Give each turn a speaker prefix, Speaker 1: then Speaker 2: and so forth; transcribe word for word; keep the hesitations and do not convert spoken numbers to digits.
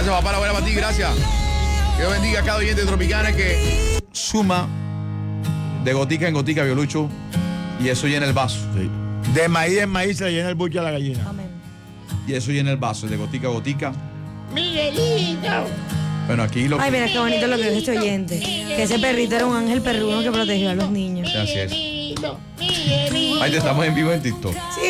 Speaker 1: Gracias, papá, la buena para ti, gracias. Que Dios bendiga a cada oyente de Tropicana que suma de gotica en gotica, Violucho, y eso llena el vaso.
Speaker 2: Sí. De maíz en maíz se llena el buche a la gallina.
Speaker 3: Amén.
Speaker 1: Y eso llena el vaso, de gotica a gotica.
Speaker 4: Miguelito.
Speaker 1: Bueno, aquí lo
Speaker 3: Ay, mira qué bonito lo que dijo este oyente. Que ese perrito era un ángel perruno que protegió a los niños.
Speaker 1: Así es.
Speaker 4: Miguelito. Miguelito.
Speaker 1: Ahí te estamos en vivo en TikTok.
Speaker 3: Sí.